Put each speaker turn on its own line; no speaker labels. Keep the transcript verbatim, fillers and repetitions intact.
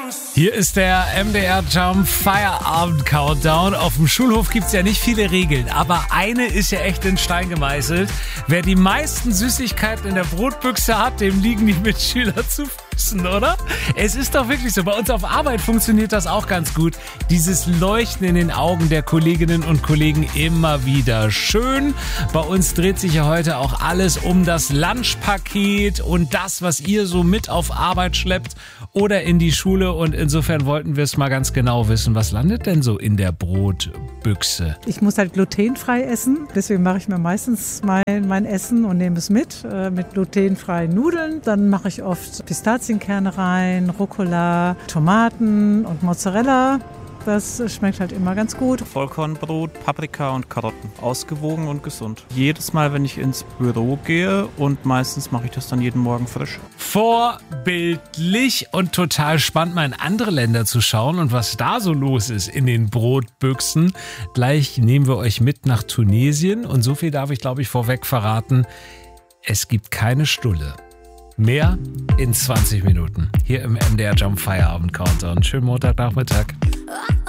Hier ist der M D R Jump Feierabend Countdown. Auf dem Schulhof gibt es ja nicht viele Regeln, aber eine ist ja echt in Stein gemeißelt. Wer die meisten Süßigkeiten in der Brotbüchse hat, dem liegen die Mitschüler zu Füßen, oder? Es ist doch wirklich so. Bei uns auf Arbeit funktioniert das auch ganz gut. Dieses Leuchten in den Augen der Kolleginnen und Kollegen immer wieder schön. Bei uns dreht sich ja heute auch alles um das Lunchpaket und das, was ihr so mit auf Arbeit schleppt oder in die Schule. Und insofern wollten wir es mal ganz genau wissen. Was landet denn so in der Brotbüchse?
Ich muss halt glutenfrei essen. Deswegen mache ich mir meistens mein, mein Essen und nehme es mit. Äh, mit glutenfreien Nudeln. Dann mache ich oft Pistazienkerne rein, Rucola, Tomaten und Mozzarella. Das schmeckt halt immer ganz gut.
Vollkornbrot, Paprika und Karotten. Ausgewogen und gesund. Jedes Mal, wenn ich ins Büro gehe, und meistens mache ich das dann jeden Morgen frisch.
Vorbildlich und total spannend, mal in andere Länder zu schauen und was da so los ist in den Brotbüchsen. Gleich nehmen wir euch mit nach Tunesien und so viel darf ich, glaube ich, vorweg verraten. Es gibt keine Stulle. Mehr in zwanzig Minuten. Hier im M D R Jump Feierabend Countdown. Schönen Montagnachmittag.